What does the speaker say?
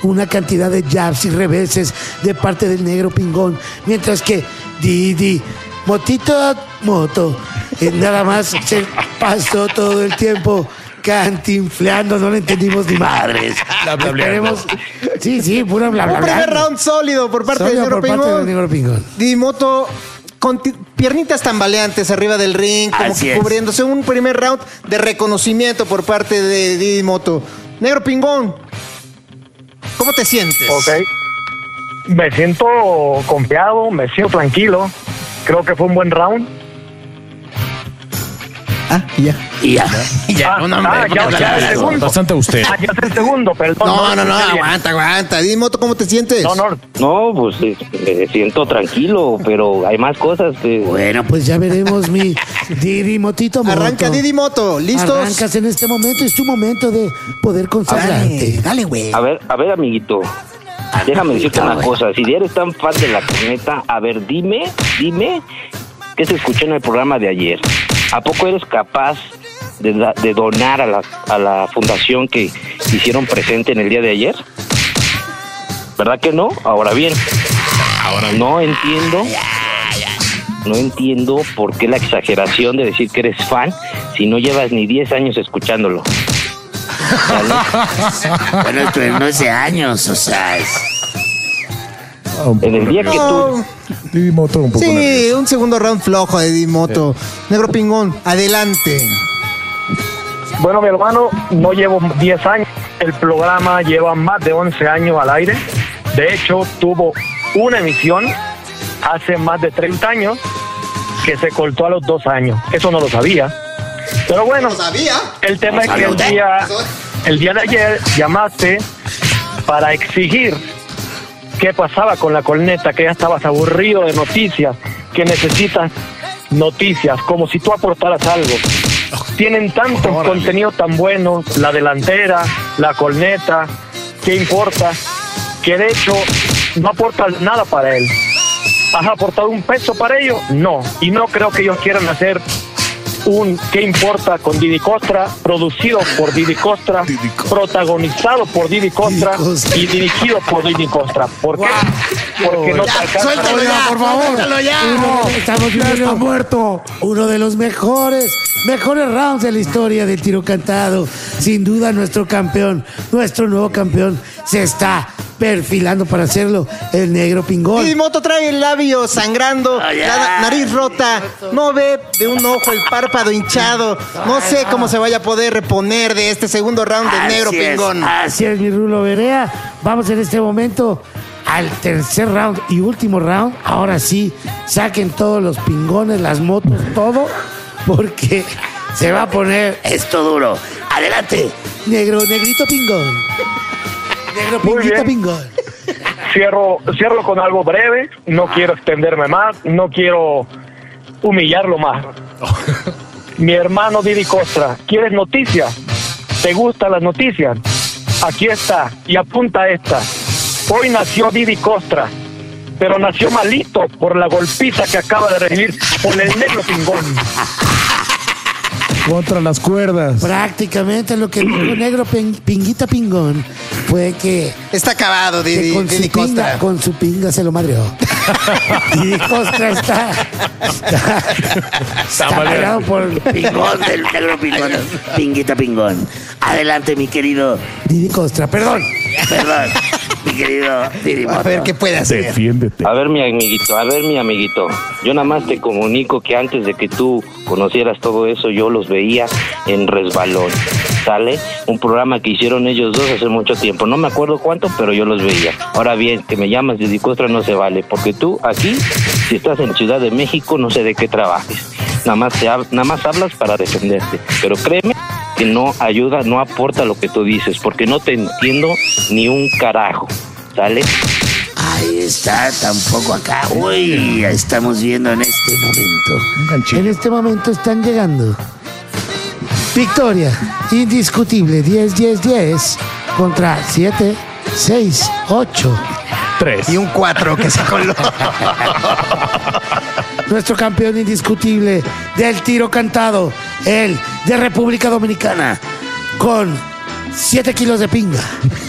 una cantidad de jabs y reveses de parte del negro pingón, mientras que Didi Moto nada más se pasó todo el tiempo cantinfleando, no le entendimos ni madres. Esperemos. Sí, pura bla, bla, Un bla. primer round sólido por parte del negro pingón. Didi Moto con piernitas tambaleantes arriba del ring, como que cubriéndose. Un primer round de reconocimiento por parte de Didi Moto. Negro pingón, ¿cómo te sientes? Ok. Me siento confiado, me siento tranquilo. Creo que fue un buen round. Ya, el segundo. Bastante usted. Ya es el segundo, perdón. No, aguanta. Didi Moto, ¿cómo te sientes? No, pues me siento tranquilo, pero hay más cosas que... Bueno, pues ya veremos, mi Didi Motito. Arranca Didi Moto, ¿listos? Arrancas en este momento, es tu momento de poder consagrarte. Dale, güey. A ver, amiguito. Déjame decirte una cosa. Si eres tan fan de la corneta, a ver, dime qué se escuchó en el programa de ayer. ¿A poco eres capaz de donar a la fundación que hicieron presente en el día de ayer? ¿Verdad que no? Ahora bien, no entiendo por qué la exageración de decir que eres fan si no llevas ni 10 años escuchándolo. Bueno, esto no es de años, o sea, en el día que tú... Didi Moto un poco nervioso. Un segundo round flojo de Didi Moto. Negro pingón, adelante. Bueno, mi hermano, no llevo 10 años. El programa lleva más de 11 años al aire. De hecho, tuvo una emisión hace más de 30 años que se cortó a los 2 años. Eso no lo sabía. Pero bueno, el tema es que el día de ayer llamaste para exigir qué pasaba con la corneta, que ya estabas aburrido de noticias, que necesitas noticias, como si tú aportaras algo. Tienen tantos contenidos tan buenos, la delantera, la corneta, ¿qué importa? Que de hecho no aportas nada para él. ¿Has aportado un peso para ellos? No. Y no creo que ellos quieran hacer un ¿qué importa? Con Didi Costra, producido por Didi Costra, protagonizado por Didi Costra y dirigido por Didi Costra. ¿Por qué? Porque no te alcanza. Suéltalo ya, por favor. Suéltalo ya. Está muerto. Uno de los mejores rounds de la historia del tiro cantado. Sin duda nuestro campeón, nuestro nuevo campeón, se está perfilando para hacerlo, el negro pingón. Didi Moto trae el labio sangrando, la nariz rota, no ve de un ojo, el párpado hinchado. No sé cómo se vaya a poder reponer de este segundo round del negro pingón. Así es, mi Rulo Berea. Vamos en este momento al tercer round y último round. Ahora sí, saquen todos los pingones, las motos, porque se va a poner esto duro. Adelante, negrito pingón. Negro pinguita pingón. Cierro con algo breve. No quiero extenderme más. No quiero humillarlo más. Mi hermano Didi Costra, ¿quieres noticias? ¿Te gustan las noticias? Aquí está. Y apunta esta. Hoy nació Didi Costra, pero nació malito por la golpiza que acaba de recibir por el negro pingón. Contra las cuerdas. Prácticamente lo que dijo negro pinguita pingón fue que está acabado, Didi Costra. Con su pinga se lo madreó. Didi Costra está madreado por el pingón del negro pingón. Pinguita pingón. Adelante, mi querido Didi Costra. Perdón. Mi querido Didi Moto. A ver qué puede hacer. Defiéndete. A ver, mi amiguito. Yo nada más te comunico que antes de que tú conocieras todo eso, yo los veía en Resbalón. ¿Sale? Un programa que hicieron ellos dos hace mucho tiempo. No me acuerdo cuánto, pero yo los veía. Ahora bien, que me llamas Didi Costra no se vale, porque tú aquí, si estás en Ciudad de México, no sé de qué trabajes. Nada más hablas para defenderte. Pero créeme que no ayuda, no aporta lo que tú dices, porque no te entiendo ni un carajo. ¿Sale? Ahí está, tampoco acá. Uy, estamos viendo en este momento. En este momento están llegando. Victoria indiscutible, 10-10-10 contra 7, 6, 8, 3 y un 4 que se coló. Nuestro campeón indiscutible del tiro cantado, el de República Dominicana, con 7 kilos de pinga.